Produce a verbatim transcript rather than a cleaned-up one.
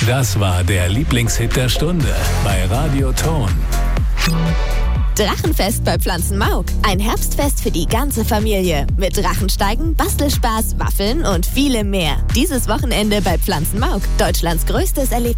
Das war der Lieblingshit der Stunde bei Radio Ton. Drachenfest bei Pflanzenmauk. Ein Herbstfest für die ganze Familie. Mit Drachensteigen, Bastelspaß, Waffeln und vielem mehr. Dieses Wochenende bei Pflanzenmauk. Deutschlands größtes Erlebnis.